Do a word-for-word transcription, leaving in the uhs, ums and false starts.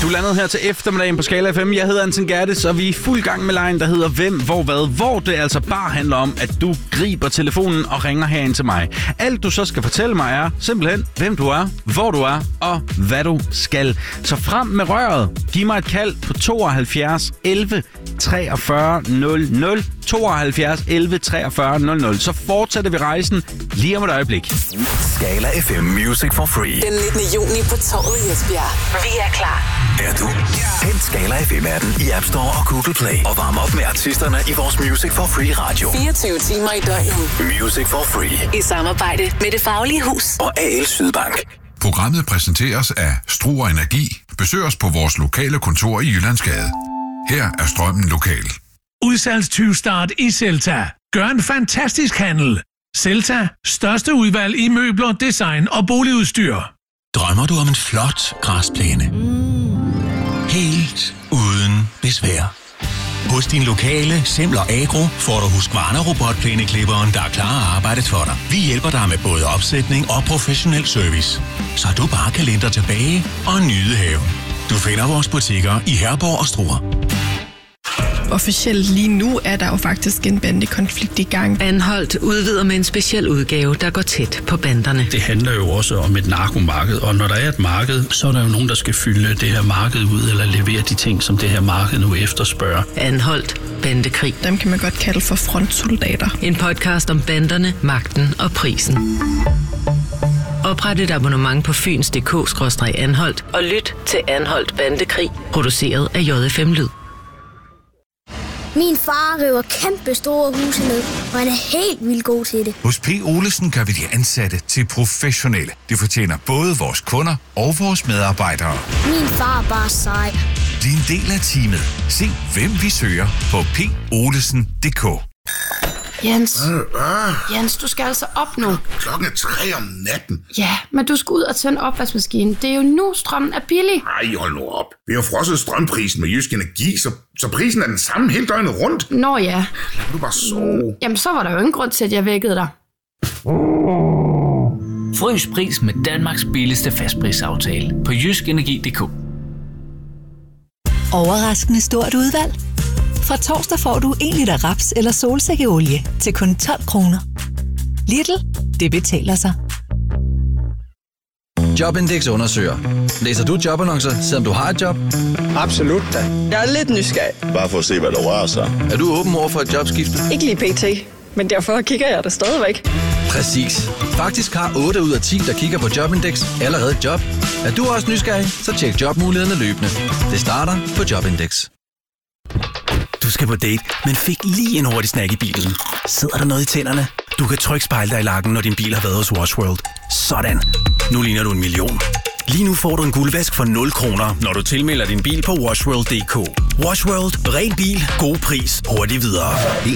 Du landede her til eftermiddagen på Skala F M. Jeg hedder Anton Gerdes, og vi er i fuld gang med lejen, der hedder Hvem, Hvor, Hvad. Hvor det altså bare handler om, at du griber telefonen og ringer herind til mig. Alt du så skal fortælle mig er simpelthen, hvem du er, hvor du er og hvad du skal. Så frem med røret. Giv mig et kald på tooghalvfjerds elleve treogfyrre nul nul. tooghalvfjerds elleve treogfyrre nul nul. Så fortsætter vi rejsen lige om et øjeblik. Skala F M Music for Free. Den nittende juni på Torvet i Esbjerg. Vi er klar. Er du? Hent Skala F M-appen i App Store og Google Play. Og varm op med artisterne i vores Music for Free radio. fireogtyve timer i døgnet. Music for Free. I samarbejde med Det Faglige Hus. Og A L Sydbank. Programmet præsenteres af Struer Energi. Besøg os på vores lokale kontor i Jyllandsgade. Her er strømmen lokal. Udsalgstyvstart i Celta. Gør en fantastisk handel. Celta. Største udvalg i møbler, design og boligudstyr. Drømmer du om en flot græsplæne? Helt uden besvær. Hos din lokale Semler Agro får du Husqvarna robotplæneklipperen, der er klar at arbejde for dig. Vi hjælper dig med både opsætning og professionel service, så du bare kan læne dig tilbage og nyde haven. Du finder vores butikker i Herborg og Struer. Officielt lige nu er der jo faktisk en bandekonflikt i gang. Anholdt udvider med en speciel udgave, der går tæt på banderne. Det handler jo også om et narkomarked, og når der er et marked, så er der jo nogen, der skal fylde det her marked ud, eller levere de ting, som det her marked nu efterspørger. Anholdt bandekrig. Dem kan man godt kalde for frontsoldater. En podcast om banderne, magten og prisen. Opret et abonnement på fyns punktum d k skråstreg anholdt og lyt til Anholdt Bandekrig, produceret af J F M Lyd. Min far river kæmpe store huse ned, og han er helt vildt god til det. Hos P. Olesen gør vi de ansatte til professionelle. Det fortjener både vores kunder og vores medarbejdere. Min far er bare sej. Bliv en del af teamet. Se, hvem vi søger på p olesen punktum d k. Jens, Jens, du skal altså op nu. Klokken er tre om natten. Ja, men du skal ud og tænde opvaskemaskinen. Det er jo nu, strømmen er billig. Ej, hold nu op. Vi har frosset strømprisen med Jysk Energi, så, så prisen er den samme hele døgnet rundt. Nå ja. Lad du bare sove. Jamen, så var der jo ingen grund til, at jeg vækkede dig. Frys pris med Danmarks billigste fastprisaftale på jysk energi punktum d k. Overraskende stort udvalg. Fra torsdag får du en liter raps eller solsikkeolie til kun tolv kroner. Lidl, det betaler sig. Jobindex undersøger. Læser du jobannoncer, selvom du har et job? Absolut da. Jeg er lidt nysgerrig. Bare for at se, hvad der rører sig. Er du åben over for et jobskifte? Ikke lige pt, men derfor kigger jeg der stadigvæk. Præcis. Faktisk har otte ud af ti, der kigger på Jobindex, allerede et job. Er du også nysgerrig, så tjek jobmulighederne løbende. Det starter på Jobindex. Du skal på date, men fik lige en hurtig snack i bilen. Sidder der noget i tænderne? Du kan trykke spejle dig i lakken, når din bil har været hos Wash World. Sådan. Nu ligner du en million. Lige nu får du en guldvask for nul kroner, når du tilmelder din bil på washworld punktum d k. Wash World. Ren bil. God pris. Hurtigt videre.